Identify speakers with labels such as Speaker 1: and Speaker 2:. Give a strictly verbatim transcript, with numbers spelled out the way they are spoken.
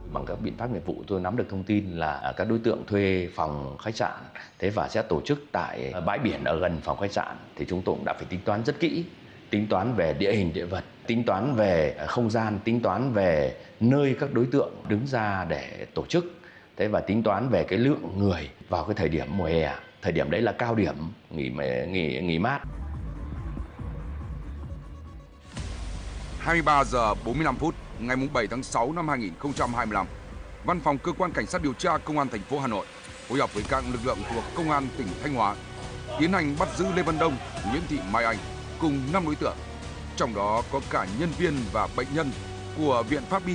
Speaker 1: Bằng các biện pháp nghiệp vụ tôi nắm được thông tin là các đối tượng thuê phòng khách sạn, thế và sẽ tổ chức tại bãi biển ở gần phòng khách sạn. Thì chúng tôi cũng đã phải tính toán rất kỹ, tính toán về địa hình địa vật, tính toán về không gian, tính toán về nơi các đối tượng đứng ra để tổ chức, thế và tính toán về cái lượng người vào cái thời điểm mùa hè, thời điểm đấy là cao điểm nghỉ nghỉ nghỉ mát.
Speaker 2: hai mươi ba giờ bốn mươi lăm phút ngày bảy tháng sáu năm hai nghìn không trăm hai mươi lăm, Văn phòng Cơ quan Cảnh sát điều tra Công an thành phố Hà Nội phối hợp với các lực lượng thuộc Công an tỉnh Thanh Hóa tiến hành bắt giữ Lê Văn Đông, Nguyễn Thị Mai Anh cùng năm đối tượng, trong đó có cả nhân viên và bệnh nhân của Viện Pháp y